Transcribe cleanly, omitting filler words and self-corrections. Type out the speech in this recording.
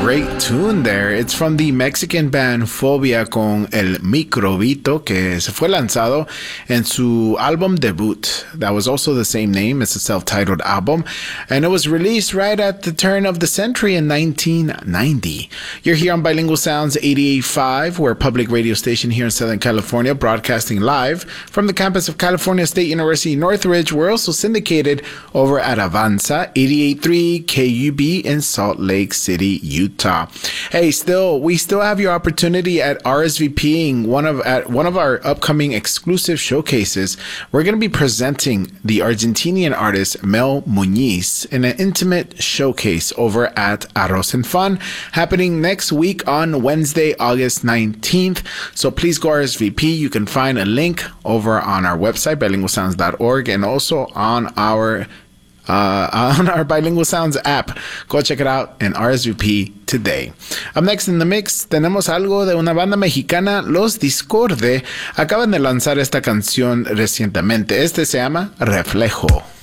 great tune there. It's from the Mexican band Phobia con El Microbito, que se fue lanzado en su álbum debut. That was also the same name. It's a self-titled album. And it was released right at the turn of the century in 1990. You're here on Bilingual Sounds 88.5. We're a public radio station here in Southern California, broadcasting live from the campus of California State University, Northridge. We're also syndicated over at Avanza 88.3 KUB in Salt Lake City, Utah. Hey, we still have your opportunity at RSVPing one of our upcoming exclusive showcases. We're going to be presenting the Argentinian artist Mel Muñiz in an intimate showcase over at Arroz and Fun, happening next week on Wednesday, August 19th. So please go RSVP. You can find a link over on our website, bilingualsounds.org, and also on our Bilingual Sounds app. Go check it out and RSVP today. Up next in the mix, tenemos algo de una banda mexicana, Los Discorde. Acaban de lanzar esta canción recientemente. Este se llama Reflejo.